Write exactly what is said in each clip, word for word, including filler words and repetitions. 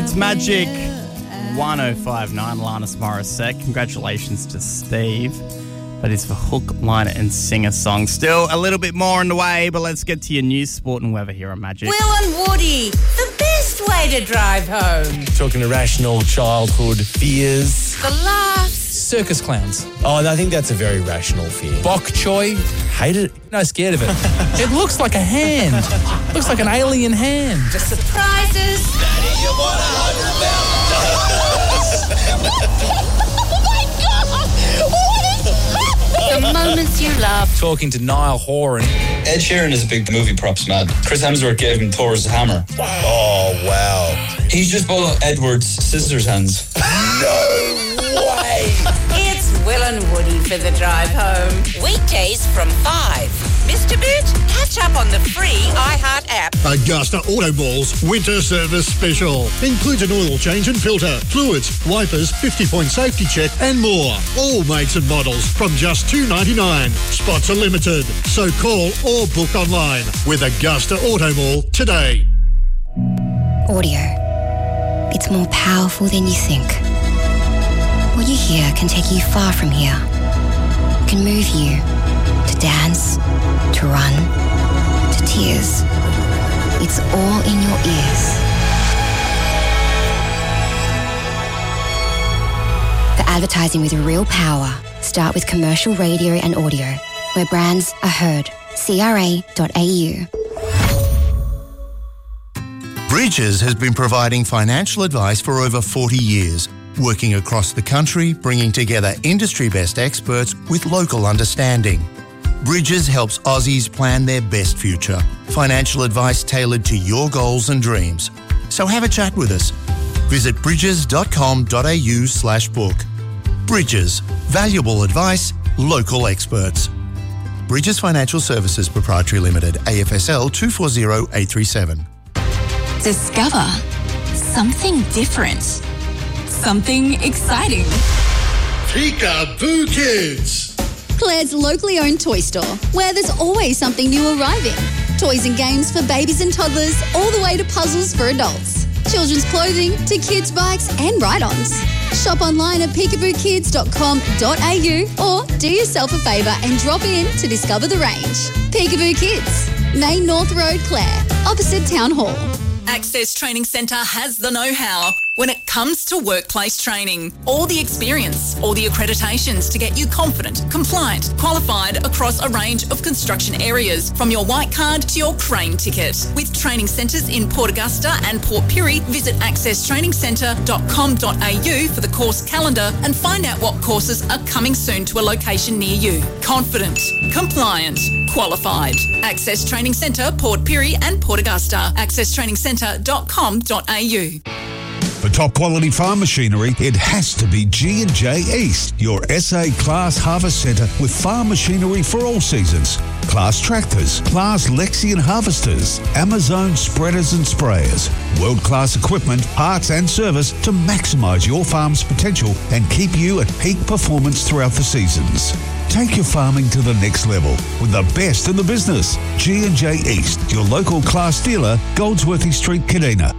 It's Magic one oh five point nine, Alanis Morissette. Congratulations to Steve. That is for Hook, Liner and Singer song. Still a little bit more on the way, but let's get to your news, sport and weather here on Magic. Will and Woody, the best way to drive home. Talking irrational childhood fears. The laughs. Circus clowns. Oh, I think that's a very rational fear. Bok choy. Hate it. No, scared of it. It looks like a hand. Looks like an alien hand. The surprises. Daddy, you want a hundred thousand dollars? The moments you love. Talking to Niall Horan. Ed Sheeran is a big movie props man. Chris Hemsworth gave him Thor's hammer. Oh, wow. He's just bought Edward's scissors hands. No way. It's Will and Woody for the drive home. Weekdays from five. Mister Bit, catch up on the free iHeart app. Augusta Autoballs Winter Service Special. Includes an oil change and filter, fluids, wipers, fifty-point safety check and more. All makes and models from just two dollars ninety-nine. Spots are limited, so call or book online with Augusta Automall today. Audio. It's more powerful than you think. What you hear can take you far from here. Can move you to dance, to run, to tears. It's all in your ears. For advertising with real power, start with commercial radio and audio, where brands are heard. C R A dot A U. Bridges has been providing financial advice for over forty years, working across the country, bringing together industry-best experts with local understanding. Bridges helps Aussies plan their best future. Financial advice tailored to your goals and dreams. So have a chat with us. Visit bridges.com.au slash book. Bridges. Valuable advice, local experts. Bridges Financial Services Proprietary Limited, A F S L two four zero eight three seven. Discover something different. Something exciting. Peekaboo Kids. Claire's locally owned toy store, where there's always something new arriving. Toys and games for babies and toddlers, all the way to puzzles for adults. Children's clothing to kids' bikes and ride-ons. Shop online at peekaboo kids dot com dot a u or do yourself a favour and drop in to discover the range. Peekaboo Kids, Main North Road, Clare, opposite Town Hall. Access Training Centre has the know-how when it comes to workplace training. All the experience, all the accreditations to get you confident, compliant, qualified across a range of construction areas, from your white card to your crane ticket. With training centres in Port Augusta and Port Pirie, visit access training centre dot com dot a u for the course calendar and find out what courses are coming soon to a location near you. Confident, compliant, qualified. Access Training Centre, Port Pirie and Port Augusta. access training centre dot com dot a u. For top quality farm machinery, it has to be G and J East, your S A Class Harvest Centre with farm machinery for all seasons. Class tractors, Class Lexion harvesters, Amazon spreaders and sprayers, world-class equipment, parts and service to maximise your farm's potential and keep you at peak performance throughout the seasons. Take your farming to the next level with the best in the business. G and J East, your local Class dealer, Goldsworthy Street, Kadina.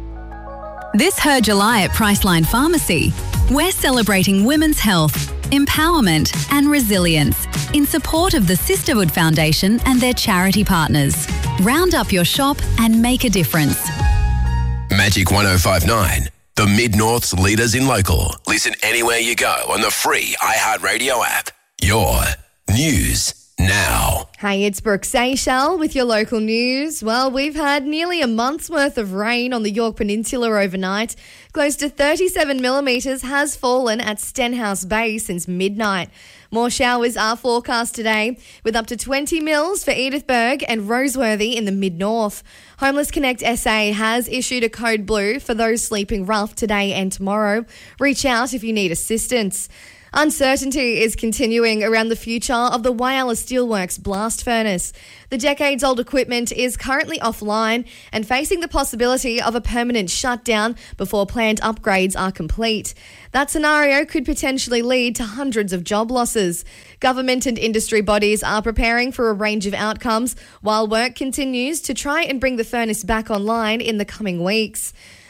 This Her July at Priceline Pharmacy, we're celebrating women's health, empowerment and resilience in support of the Sisterhood Foundation and their charity partners. Round up your shop and make a difference. Magic one oh five point nine, the Mid-North's leaders in local. Listen anywhere you go on the free iHeartRadio app. Your news now. Hey, it's Brooke Seychelles with your local news. Well, we've had nearly a month's worth of rain on the Yorke Peninsula overnight. Close to thirty-seven millimetres has fallen at Stenhouse Bay since midnight. More showers are forecast today, with up to twenty mils for Edithburgh and Roseworthy in the mid-north. Homeless Connect S A has issued a code blue for those sleeping rough today and tomorrow. Reach out if you need assistance. Uncertainty is continuing around the future of the Whyalla Steelworks blast furnace. The decades-old equipment is currently offline and facing the possibility of a permanent shutdown before planned upgrades are complete. That scenario could potentially lead to hundreds of job losses. Government and industry bodies are preparing for a range of outcomes while work continues to try and bring the furnace back online in the coming weeks.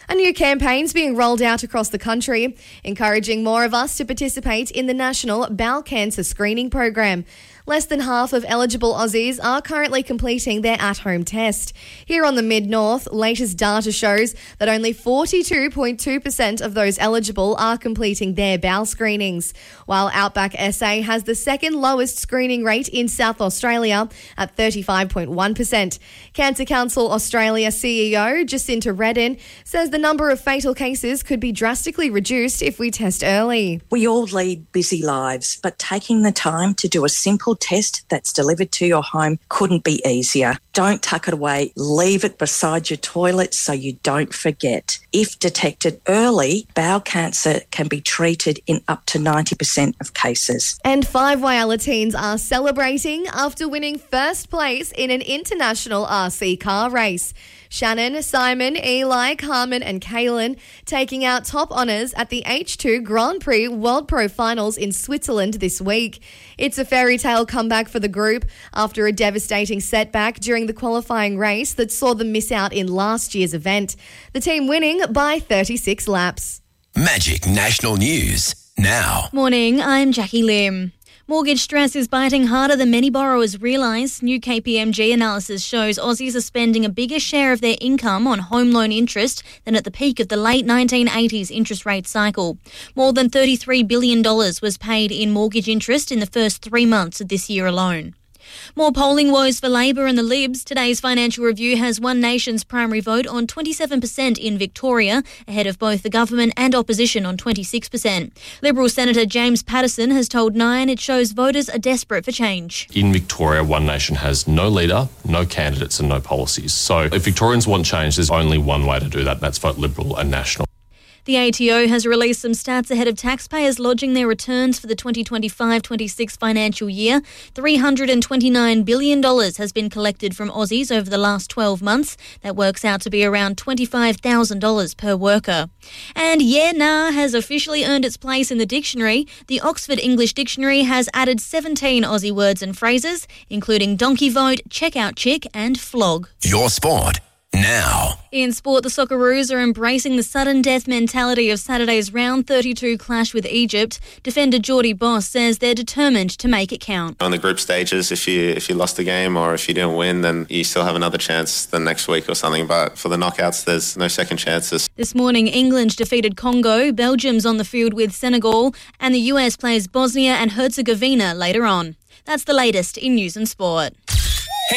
A new campaign's being rolled out across the country, encouraging more of us to participate in the National Bowel Cancer Screening Program. Less than half of eligible Aussies are currently completing their at-home test. Here on the Mid-North, latest data shows that only forty-two point two percent of those eligible are completing their bowel screenings, while Outback S A has the second lowest screening rate in South Australia at thirty-five point one percent. Cancer Council Australia C E O Jacinta Redden says the number of fatal cases could be drastically reduced if we test early. We all lead busy lives, but taking the time to do a simple test that's delivered to your home couldn't be easier. Don't tuck it away. Leave it beside your toilet so you don't forget. If detected early, bowel cancer can be treated in up to ninety percent of cases. And five Whyalla teens are celebrating after winning first place in an international R C car race. Shannon, Simon, Eli, Carmen and Kaylin taking out top honours at the H two Grand Prix World Pro Finals in Switzerland this week. It's a fairy tale comeback for the group after a devastating setback during the qualifying race that saw them miss out in last year's event. The team winning by thirty-six laps. Magic National News now. Morning, I'm Jackie Lim. Mortgage stress is biting harder than many borrowers realise. New K P M G analysis shows Aussies are spending a bigger share of their income on home loan interest than at the peak of the late nineteen eighties interest rate cycle. More than thirty-three billion dollars was paid in mortgage interest in the first three months of this year alone. More polling woes for Labor and the Libs. Today's Financial Review has One Nation's primary vote on twenty-seven percent in Victoria, ahead of both the government and opposition on twenty-six percent. Liberal Senator James Patterson has told Nine it shows voters are desperate for change. In Victoria, One Nation has no leader, no candidates and no policies. So if Victorians want change, there's only one way to do that, and that's vote Liberal and National. The A T O has released some stats ahead of taxpayers lodging their returns for the twenty twenty-five twenty-six financial year. three hundred twenty-nine billion dollars has been collected from Aussies over the last twelve months. That works out to be around twenty-five thousand dollars per worker. And yeah, nah has officially earned its place in the dictionary. The Oxford English Dictionary has added seventeen Aussie words and phrases, including donkey vote, check-out chick and flog. Your sport now. In sport, the Socceroos are embracing the sudden death mentality of Saturday's round thirty-two clash with Egypt. Defender Geordie Boss says they're determined to make it count. On the group stages, if you if you lost the game or if you didn't win, then you still have another chance the next week or something. But for the knockouts, there's no second chances. This morning, England defeated Congo, Belgium's on the field with Senegal, and the U S plays Bosnia and Herzegovina later on. That's the latest in news and sport.